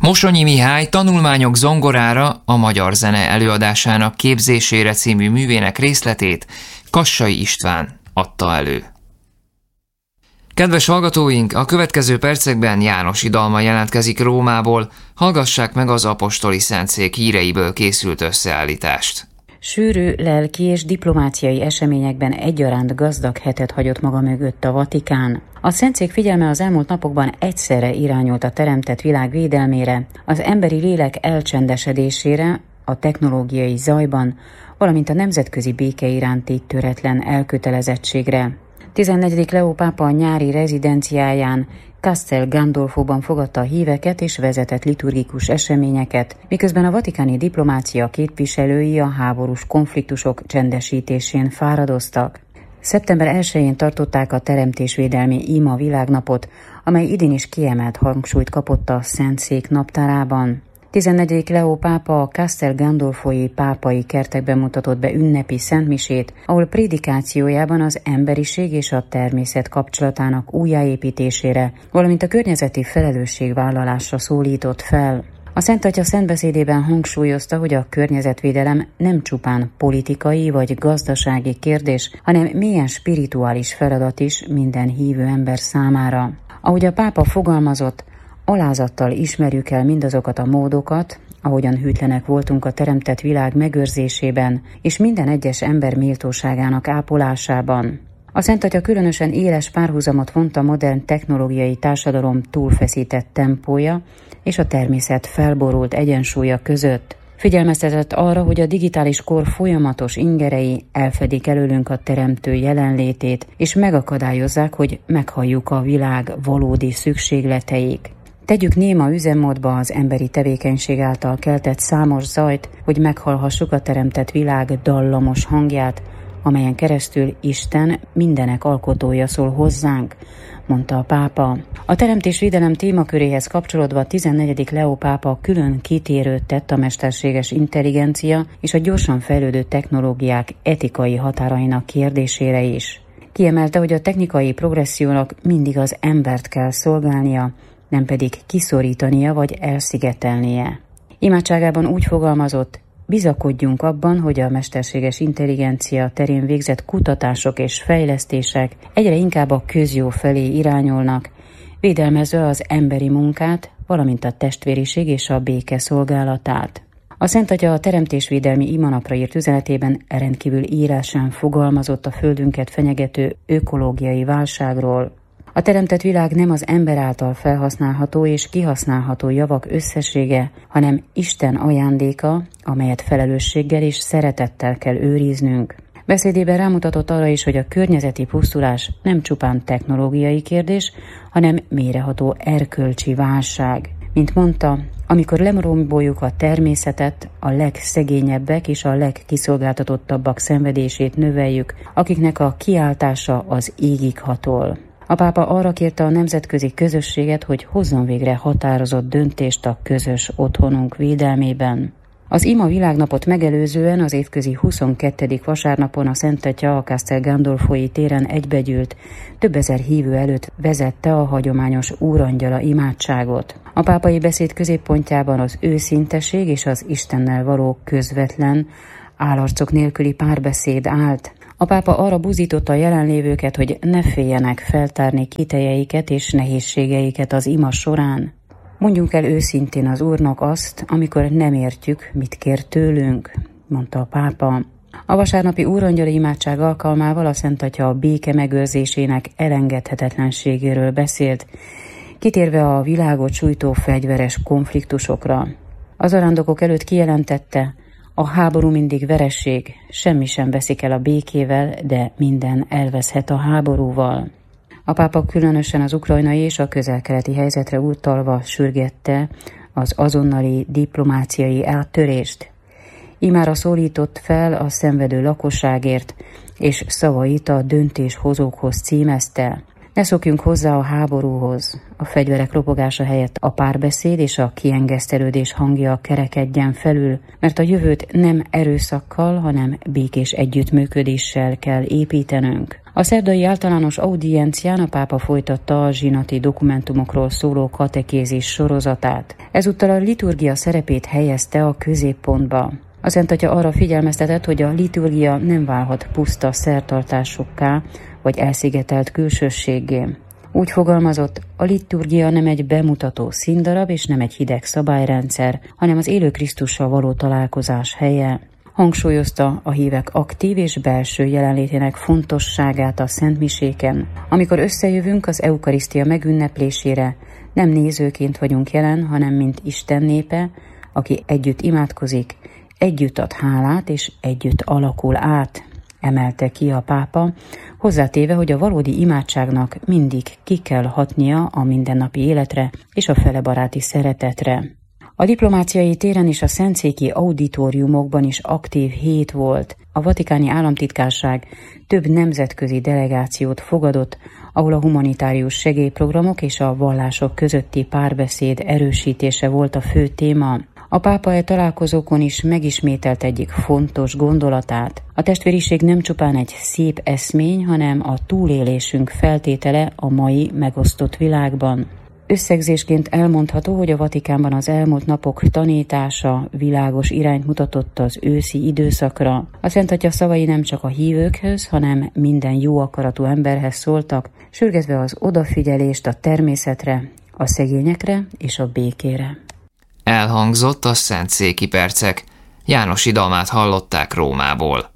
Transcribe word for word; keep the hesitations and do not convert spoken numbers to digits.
Mosonyi Mihály Tanulmányok zongorára, a magyar zene előadásának képzésére című művének részletét Kassai István adta elő. Kedves hallgatóink, a következő percekben Jánosi Dalma jelentkezik Rómából, hallgassák meg az apostoli szentszék híreiből készült összeállítást. Sűrű, lelki és diplomáciai eseményekben egyaránt gazdag hetet hagyott maga mögött a Vatikán. A szentszék figyelme az elmúlt napokban egyszerre irányult a teremtett világ védelmére, az emberi lélek elcsendesedésére, a technológiai zajban, valamint a nemzetközi béke iránti töretlen elkötelezettségre. tizennegyedik Leó pápa a nyári rezidenciáján Castel Gandolfóban fogadta a híveket és vezetett liturgikus eseményeket, miközben a vatikáni diplomácia képviselői a háborús konfliktusok csendesítésén fáradoztak. szeptember elsején tartották a Teremtésvédelmi Ima világnapot, amely idén is kiemelt hangsúlyt kapott a Szentszék naptárában. tizennegyedik Leó pápa a Castel Gandolfói pápai kertekben mutatott be ünnepi szentmisét, ahol prédikációjában az emberiség és a természet kapcsolatának újjáépítésére, valamint a környezeti felelősségvállalásra szólított fel. A Szent Atya szentbeszédében hangsúlyozta, hogy a környezetvédelem nem csupán politikai vagy gazdasági kérdés, hanem mélyen spirituális feladat is minden hívő ember számára. Ahogy a pápa fogalmazott, alázattal ismerjük el mindazokat a módokat, ahogyan hűtlenek voltunk a teremtett világ megőrzésében és minden egyes ember méltóságának ápolásában. A Szent Atya különösen éles párhuzamot vont a modern technológiai társadalom túlfeszített tempója és a természet felborult egyensúlya között. Figyelmeztetett arra, hogy a digitális kor folyamatos ingerei elfedik előlünk a teremtő jelenlétét, és megakadályozzák, hogy meghalljuk a világ valódi szükségleteik. Tegyük néma üzemmódba az emberi tevékenység által keltett számos zajt, hogy meghallhassuk a teremtett világ dallamos hangját, amelyen keresztül Isten mindenek alkotója szól hozzánk, mondta a pápa. A teremtésvédelem témaköréhez kapcsolódva a tizennegyedik Leó pápa külön kitérőt tett a mesterséges intelligencia és a gyorsan fejlődő technológiák etikai határainak kérdésére is. Kiemelte, hogy a technikai progressziónak mindig az embert kell szolgálnia, nem pedig kiszorítania vagy elszigetelnie. Imádságában úgy fogalmazott: bizakodjunk abban, hogy a mesterséges intelligencia terén végzett kutatások és fejlesztések egyre inkább a közjó felé irányulnak, védelmezve az emberi munkát, valamint a testvériség és a béke szolgálatát. A Szent Atya a Teremtésvédelmi imanapra írt üzenetében rendkívül élesen fogalmazott a földünket fenyegető ökológiai válságról. A teremtett világ nem az ember által felhasználható és kihasználható javak összessége, hanem Isten ajándéka, amelyet felelősséggel és szeretettel kell őriznünk. Beszédében rámutatott arra is, hogy a környezeti pusztulás nem csupán technológiai kérdés, hanem mélyreható erkölcsi válság. Mint mondta, amikor lemromboljuk a természetet, a legszegényebbek és a legkiszolgáltatottabbak szenvedését növeljük, akiknek a kiáltása az égig hatol. A pápa arra kérte a nemzetközi közösséget, hogy hozzon végre határozott döntést a közös otthonunk védelmében. Az Ima világnapot megelőzően az évközi huszonkettedik vasárnapon a Szent Atya a Castel Gandolfói téren egybegyűlt, több ezer hívő előtt vezette a hagyományos úrangyala imádságot. A pápai beszéd középpontjában az őszinteség és az Istennel való közvetlen, állarcok nélküli párbeszéd állt. A pápa arra buzdította a jelenlévőket, hogy ne féljenek feltárni kitejeiket és nehézségeiket az ima során. Mondjunk el őszintén az Úrnak azt, amikor nem értjük, mit kér tőlünk, mondta a pápa. A vasárnapi úrangyali imádság alkalmával a Szent Atya a béke megőrzésének elengedhetetlenségéről beszélt, kitérve a világot sújtó fegyveres konfliktusokra. Az arándokok előtt kijelentette: a háború mindig vereség, semmi sem veszik el a békével, de minden elveszhet a háborúval. A pápa különösen az ukrajnai és a közel-keleti helyzetre utalva sürgette az azonnali diplomáciai áttörést. Imára szólított fel a szenvedő lakosságért, és szavait a döntéshozókhoz címezte. Ne szokjunk hozzá a háborúhoz. A fegyverek robogása helyett a párbeszéd és a kiengesztelődés hangja kerekedjen felül, mert a jövőt nem erőszakkal, hanem békés együttműködéssel kell építenünk. A szerdai általános audiencián a pápa folytatta a zsinati dokumentumokról szóló katekézis sorozatát. Ezúttal a liturgia szerepét helyezte a középpontba. A Szent Atya arra figyelmeztetett, hogy a liturgia nem válhat puszta szertartásokká, vagy elszigetelt külsőséggé. Úgy fogalmazott, a liturgia nem egy bemutató színdarab és nem egy hideg szabályrendszer, hanem az élő Krisztussal való találkozás helye. Hangsúlyozta a hívek aktív és belső jelenlétének fontosságát a szentmiséken. Amikor összejövünk az eukarisztia megünneplésére, nem nézőként vagyunk jelen, hanem mint Isten népe, aki együtt imádkozik, együtt ad hálát és együtt alakul át, emelte ki a pápa, hozzátéve, hogy a valódi imádságnak mindig ki kell hatnia a mindennapi életre és a felebaráti szeretetre. A diplomáciai téren és a szentszéki auditoriumokban is aktív hét volt. A vatikáni államtitkárság több nemzetközi delegációt fogadott, ahol a humanitárius segélyprogramok és a vallások közötti párbeszéd erősítése volt a fő téma. A pápa e találkozókon is megismételt egyik fontos gondolatát. A testvériség nem csupán egy szép eszmény, hanem a túlélésünk feltétele a mai megosztott világban. Összegzésként elmondható, hogy a Vatikánban az elmúlt napok tanítása világos irányt mutatott az őszi időszakra. A Szent Atya szavai nem csak a hívőkhöz, hanem minden jó akaratú emberhez szóltak, sürgetve az odafigyelést a természetre, a szegényekre és a békére. Elhangzott a szentszéki percek. János Idalmát hallották Rómából.